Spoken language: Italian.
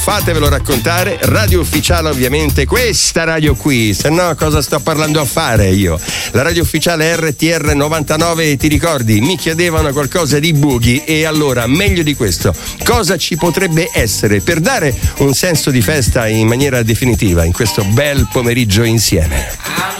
Fatevelo raccontare, radio ufficiale ovviamente, questa radio qui, se no cosa sto parlando a fare io? La radio ufficiale RTR 99, ti ricordi? Mi chiedevano qualcosa di Boogie e allora meglio di questo, cosa ci potrebbe essere per dare un senso di festa in maniera definitiva in questo bel pomeriggio insieme?